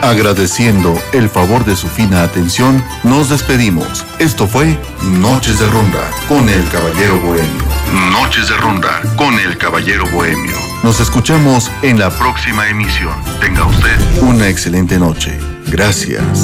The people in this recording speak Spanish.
Agradeciendo el favor de su fina atención, nos despedimos. Esto fue Noches de Ronda con el Caballero Bohemio. Noches de Ronda con el Caballero Bohemio. Nos escuchamos en la próxima emisión. Tenga usted una excelente noche. Gracias.